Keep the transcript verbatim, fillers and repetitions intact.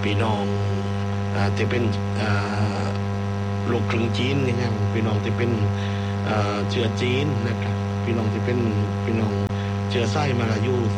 พี่น้องอ่าที่เป็นอ่าลูกครึ่งจีนก็ยังพี่น้องที่เป็นเอ่อเชื้อจีนนะครับพี่น้องที่เป็นพี่น้องเชื้อสายมลายู